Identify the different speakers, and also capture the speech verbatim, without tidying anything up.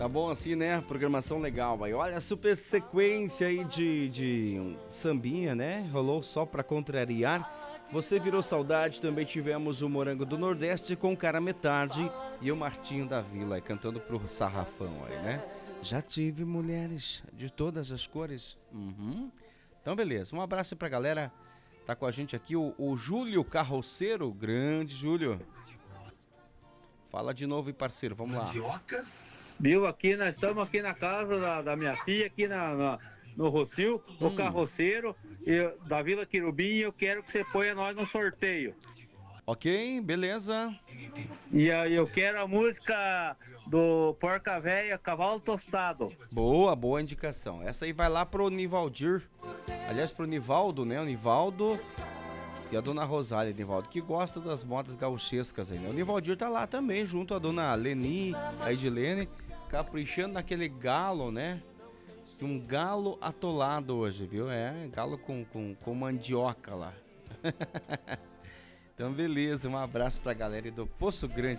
Speaker 1: bom assim, né? Programação legal, aí. Olha, super sequência aí de, de um sambinha, né? Rolou só pra contrariar. Você virou saudade, também tivemos o Morango do Nordeste com o Cara Metade e o Martinho da Vila aí, cantando pro sarrafão aí, né? Já tive mulheres de todas as cores. Uhum. Então, beleza. Um abraço aí pra galera. Tá com a gente aqui o, o Júlio Carroceiro. Grande Júlio. Fala de novo, parceiro. Vamos lá.
Speaker 2: Viu? Aqui nós estamos aqui na casa da, da minha filha, aqui na, na- no Rocio,
Speaker 1: Hum.
Speaker 2: o carroceiro e, da Vila Querubim. Eu quero que você ponha nós no sorteio.
Speaker 1: Ok, beleza.
Speaker 2: E aí eu quero a música do Porca Véia, Cavalo Tostado.
Speaker 1: Boa, boa indicação. Essa aí vai lá pro Nivaldir. Aliás, pro Nivaldo, né? O Nivaldo e a dona Rosália, Nivaldo, que gosta das modas gauchescas aí, né? O Nivaldir tá lá também, junto à dona Leni, a Edilene, caprichando naquele galo, né? Um galo atolado hoje, viu? É, galo com, com, com mandioca lá. Então, beleza. Um abraço pra galera do Poço Grande.